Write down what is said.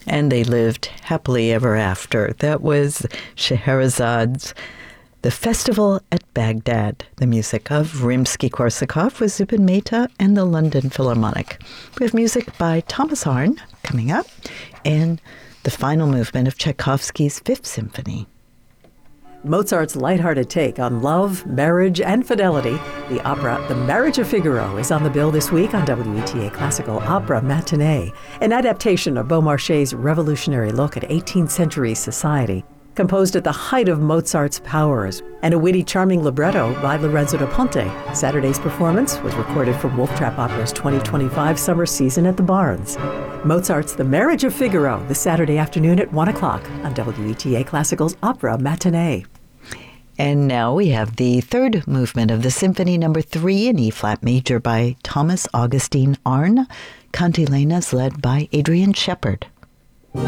And they lived happily ever after. That was Scheherazade's The Festival at Baghdad, the music of Rimsky-Korsakov with Zubin Mehta and the London Philharmonic. We have music by Thomas Arne coming up, and the final movement of Tchaikovsky's Fifth Symphony. Mozart's lighthearted take on love, marriage, and fidelity. The opera The Marriage of Figaro is on the bill this week on WETA Classical Opera Matinee, an adaptation of Beaumarchais' revolutionary look at 18th century society, composed at the height of Mozart's powers, and a witty, charming libretto by Lorenzo da Ponte. Saturday's performance was recorded for Wolf Trap Opera's 2025 summer season at the Barns. Mozart's The Marriage of Figaro, this Saturday afternoon at 1 o'clock on WETA Classical's Opera Matinee. And now we have the third movement of the Symphony No. 3 in E-flat major by Thomas Augustine Arne. Cantilenas led by Adrian Shepard.